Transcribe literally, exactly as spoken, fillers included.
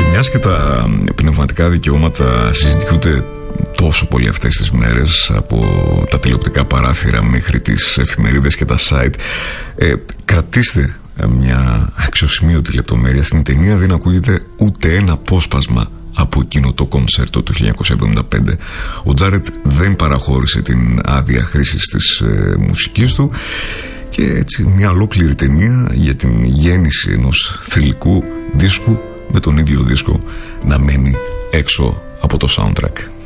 Και μιας και τα πνευματικά δικαιώματα συζητιούνται τόσο πολύ αυτές τις μέρες, από τα τηλεοπτικά παράθυρα μέχρι τις εφημερίδες και τα site, ε, κρατήστε μια αξιοσημείωτη λεπτομέρεια. Στην ταινία δεν ακούγεται ούτε ένα απόσπασμα από εκείνο το κονσέρτο του χίλια εννιακόσια εβδομήντα πέντε. Ο Τζάρετ δεν παραχώρησε την άδεια χρήσης της ε, μουσικής του, και έτσι μια ολόκληρη ταινία για την γέννηση ενός θρυλικού δίσκου, με τον ίδιο δίσκο να μένει έξω από το soundtrack.